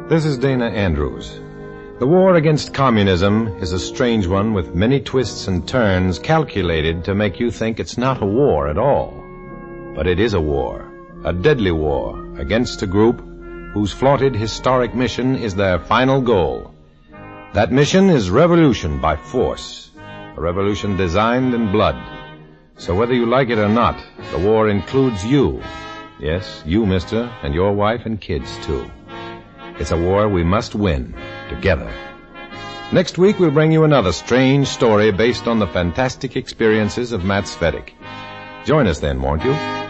This is Dana Andrews. The war against communism is a strange one with many twists and turns calculated to make you think it's not a war at all. But it is a war, a deadly war against a group whose flaunted historic mission is their final goal. That mission is revolution by force, a revolution designed in blood. So whether you like it or not, the war includes you. Yes, you, mister, and your wife and kids, too. It's a war we must win, together. Next week, we'll bring you another strange story based on the fantastic experiences of Matt Svedek. Join us then, won't you?